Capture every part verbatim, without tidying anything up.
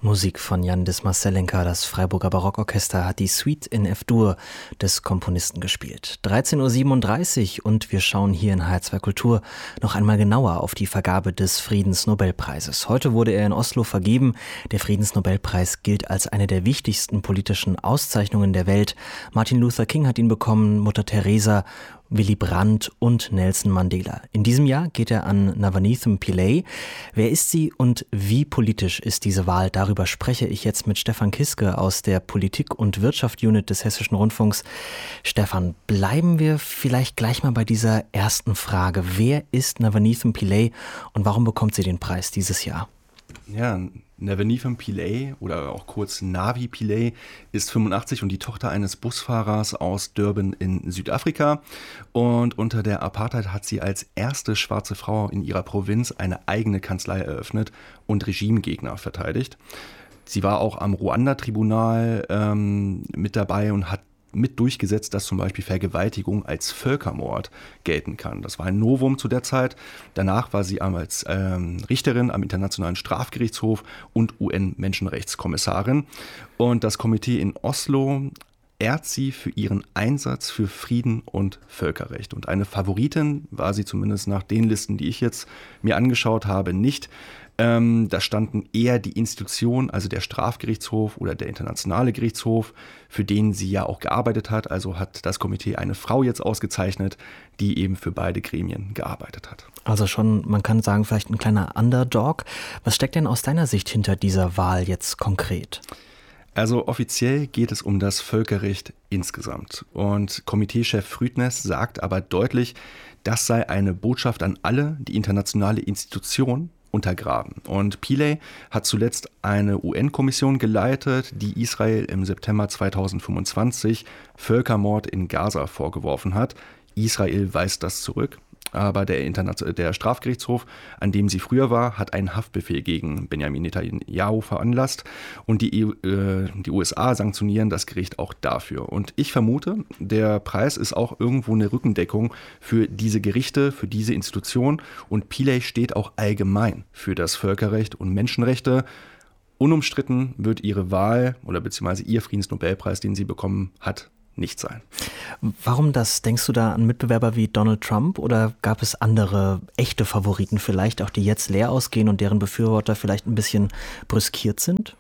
Musik von Jan Dismas-Selenka. Das Freiburger Barockorchester hat die Suite in F-Dur des Komponisten gespielt. dreizehn Uhr siebenunddreißig und wir schauen hier in H R zwei Kultur noch einmal genauer auf die Vergabe des Friedensnobelpreises. Heute wurde er in Oslo vergeben. Der Friedensnobelpreis gilt als eine der wichtigsten politischen Auszeichnungen der Welt. Martin Luther King hat ihn bekommen, Mutter Teresa, Willy Brandt und Nelson Mandela. In diesem Jahr geht er an Navanithem Pillay. Wer ist sie und wie politisch ist diese Wahl? Darüber spreche ich jetzt mit Stefan Kiske aus der Politik- und Wirtschaft-Unit des Hessischen Rundfunks. Stefan, bleiben wir vielleicht gleich mal bei dieser ersten Frage. Wer ist Navanithem Pillay und warum bekommt sie den Preis dieses Jahr? Ja, Navanithem Pillay oder auch kurz Navi Pillay ist fünfundachtzig und die Tochter eines Busfahrers aus Durban in Südafrika. Und unter der Apartheid hat sie als erste schwarze Frau in ihrer Provinz eine eigene Kanzlei eröffnet und Regimegegner verteidigt. Sie war auch am Ruanda-Tribunal ähm, mit dabei und hat mit durchgesetzt, dass zum Beispiel Vergewaltigung als Völkermord gelten kann. Das war ein Novum zu der Zeit. Danach war sie als ähm, Richterin am Internationalen Strafgerichtshof und U N-Menschenrechtskommissarin. Und das Komitee in Oslo ehrt sie für ihren Einsatz für Frieden und Völkerrecht. Und eine Favoritin war sie zumindest nach den Listen, die ich jetzt mir angeschaut habe, nicht. Ähm, da standen eher die Institutionen, also der Strafgerichtshof oder der Internationale Gerichtshof, für den sie ja auch gearbeitet hat. Also hat das Komitee eine Frau jetzt ausgezeichnet, die eben für beide Gremien gearbeitet hat. Also schon, man kann sagen, vielleicht ein kleiner Underdog. Was steckt denn aus deiner Sicht hinter dieser Wahl jetzt konkret? Also offiziell geht es um das Völkerrecht insgesamt. Und Komiteechef Früdnäs sagt aber deutlich, das sei eine Botschaft an alle, die internationale Institution untergraben. Und Pillay hat zuletzt eine U N-Kommission geleitet, die Israel im September zweitausendfünfundzwanzig Völkermord in Gaza vorgeworfen hat. Israel weist das zurück. Aber der, Interna- der Strafgerichtshof, an dem sie früher war, hat einen Haftbefehl gegen Benjamin Netanyahu veranlasst und die, äh, die U S A sanktionieren das Gericht auch dafür. Und ich vermute, der Preis ist auch irgendwo eine Rückendeckung für diese Gerichte, für diese Institution. Und Pillay steht auch allgemein für das Völkerrecht und Menschenrechte. Unumstritten wird ihre Wahl oder beziehungsweise ihr Friedensnobelpreis, den sie bekommen hat, nicht sein. Warum das? Denkst du da an Mitbewerber wie Donald Trump oder gab es andere echte Favoriten vielleicht, auch die jetzt leer ausgehen und deren Befürworter vielleicht ein bisschen brüskiert sind?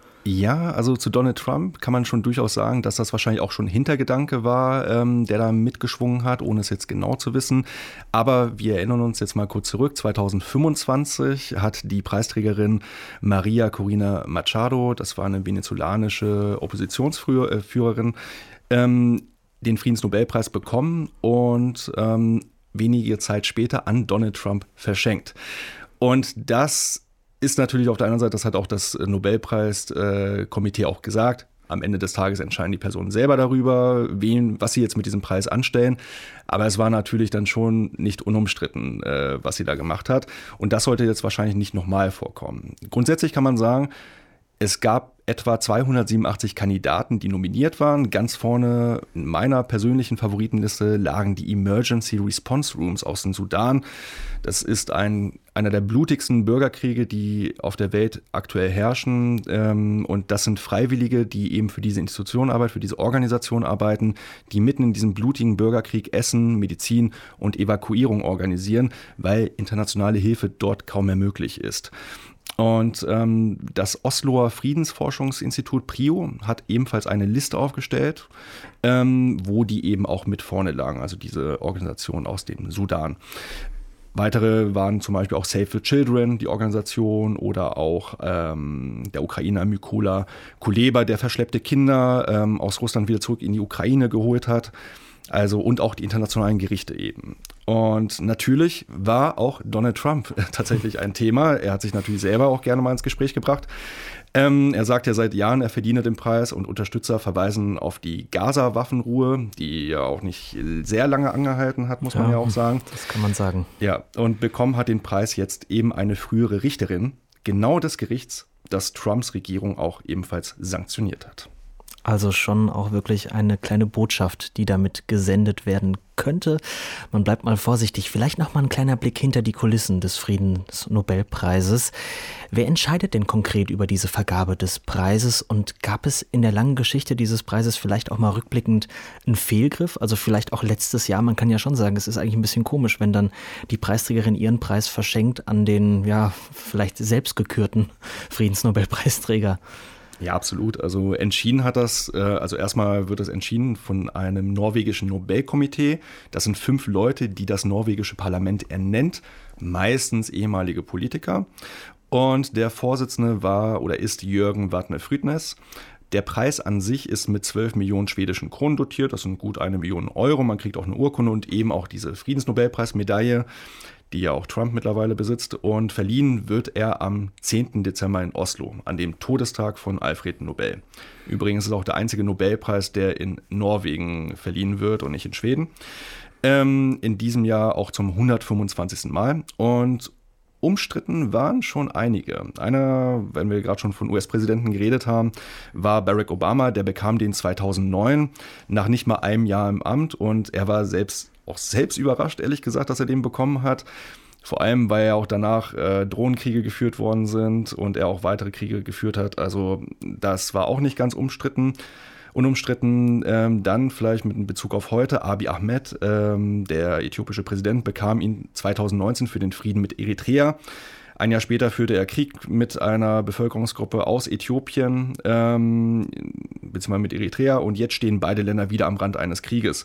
Ja, also zu Donald Trump kann man schon durchaus sagen, dass das wahrscheinlich auch schon ein Hintergedanke war, ähm, der da mitgeschwungen hat, ohne es jetzt genau zu wissen. Aber wir erinnern uns jetzt mal kurz zurück. zweitausendfünfundzwanzig hat die Preisträgerin Maria Corina Machado, das war eine venezolanische Oppositionsführerin, ähm, den Friedensnobelpreis bekommen und ähm, wenige Zeit später an Donald Trump verschenkt. Und das ist natürlich auf der anderen Seite, das hat auch das Nobelpreiskomitee auch gesagt, am Ende des Tages entscheiden die Personen selber darüber, wen, was sie jetzt mit diesem Preis anstellen. Aber es war natürlich dann schon nicht unumstritten, äh, was sie da gemacht hat. Und das sollte jetzt wahrscheinlich nicht nochmal vorkommen. Grundsätzlich kann man sagen, es gab etwa zweihundertsiebenundachtzig Kandidaten, die nominiert waren. Ganz vorne in meiner persönlichen Favoritenliste lagen die Emergency Response Rooms aus dem Sudan. Das ist ein, einer der blutigsten Bürgerkriege, die auf der Welt aktuell herrschen. Und das sind Freiwillige, die eben für diese Institution arbeiten, für diese Organisation arbeiten, die mitten in diesem blutigen Bürgerkrieg Essen, Medizin und Evakuierung organisieren, weil internationale Hilfe dort kaum mehr möglich ist. Und ähm, das Osloer Friedensforschungsinstitut PRIO hat ebenfalls eine Liste aufgestellt, ähm, wo die eben auch mit vorne lagen, also diese Organisation aus dem Sudan. Weitere waren zum Beispiel auch Save the Children, die Organisation, oder auch ähm, der Ukrainer Mykola Kuleba, der verschleppte Kinder ähm, aus Russland wieder zurück in die Ukraine geholt hat. Also und auch die internationalen Gerichte eben. Und natürlich war auch Donald Trump tatsächlich ein Thema. Er hat sich natürlich selber auch gerne mal ins Gespräch gebracht. Ähm, er sagt ja seit Jahren, er verdiene den Preis und Unterstützer verweisen auf die Gaza-Waffenruhe, die ja auch nicht sehr lange angehalten hat, muss man ja, ja auch sagen. Das kann man sagen. Ja, und bekommen hat den Preis jetzt eben eine frühere Richterin, genau des Gerichts, das Trumps Regierung auch ebenfalls sanktioniert hat. Also schon auch wirklich eine kleine Botschaft, die damit gesendet werden könnte. Man bleibt mal vorsichtig. Vielleicht noch mal ein kleiner Blick hinter die Kulissen des Friedensnobelpreises. Wer entscheidet denn konkret über diese Vergabe des Preises? Und gab es in der langen Geschichte dieses Preises vielleicht auch mal rückblickend einen Fehlgriff? Also vielleicht auch letztes Jahr. Man kann ja schon sagen, es ist eigentlich ein bisschen komisch, wenn dann die Preisträgerin ihren Preis verschenkt an den, ja, vielleicht selbstgekürten Friedensnobelpreisträger. Ja, absolut. Also entschieden hat das, also erstmal wird das entschieden von einem norwegischen Nobelkomitee. Das sind fünf Leute, die das norwegische Parlament ernennt, meistens ehemalige Politiker. Und der Vorsitzende war oder ist Jørgen Vatne Frydnes. Der Preis an sich ist mit zwölf Millionen schwedischen Kronen dotiert. Das sind gut eine Million Euro. Man kriegt auch eine Urkunde und eben auch diese Friedensnobelpreismedaille, die ja auch Trump mittlerweile besitzt. Und verliehen wird er am zehnten Dezember in Oslo, an dem Todestag von Alfred Nobel. Übrigens ist es auch der einzige Nobelpreis, der in Norwegen verliehen wird und nicht in Schweden. Ähm, in diesem Jahr auch zum hundertfünfundzwanzigsten Mal. Und umstritten waren schon einige. Einer, wenn wir gerade schon von U S-Präsidenten geredet haben, war Barack Obama. Der bekam den zweitausendneun nach nicht mal einem Jahr im Amt und er war selbst auch selbst überrascht, ehrlich gesagt, dass er den bekommen hat. Vor allem, weil ja auch danach äh, Drohnenkriege geführt worden sind und er auch weitere Kriege geführt hat. Also das war auch nicht ganz umstritten. Unumstritten ähm, dann vielleicht mit Bezug auf heute, Abiy Ahmed, ähm, der äthiopische Präsident, bekam ihn zweitausendneunzehn für den Frieden mit Eritrea. Ein Jahr später führte er Krieg mit einer Bevölkerungsgruppe aus Äthiopien, ähm, beziehungsweise mit Eritrea. Und jetzt stehen beide Länder wieder am Rand eines Krieges.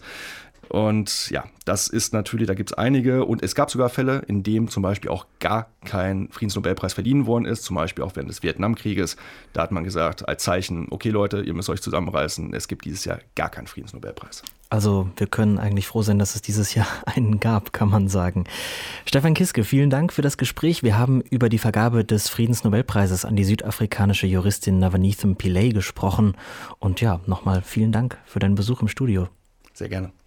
Und ja, das ist natürlich, da gibt es einige und es gab sogar Fälle, in denen zum Beispiel auch gar kein Friedensnobelpreis verliehen worden ist, zum Beispiel auch während des Vietnamkrieges. Da hat man gesagt, als Zeichen, okay Leute, ihr müsst euch zusammenreißen, es gibt dieses Jahr gar keinen Friedensnobelpreis. Also wir können eigentlich froh sein, dass es dieses Jahr einen gab, kann man sagen. Stefan Kiske, vielen Dank für das Gespräch. Wir haben über die Vergabe des Friedensnobelpreises an die südafrikanische Juristin Navaneethum Pillay gesprochen. Und ja, nochmal vielen Dank für deinen Besuch im Studio. Sehr gerne.